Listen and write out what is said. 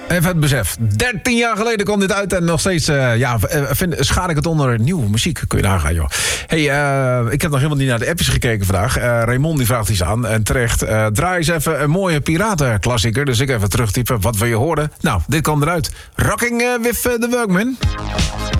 Even het besef. 13 jaar geleden kwam dit uit en nog steeds schaar ik het onder nieuwe muziek. Kun je nagaan, joh. Hey, ik heb nog helemaal niet naar de appjes gekeken vandaag. Raymond die vraagt iets aan. En terecht, draai eens even een mooie piratenklassieker. Dus ik even terugtypen wat wil je horen. Nou, dit kwam eruit. Rocking with the Workmen.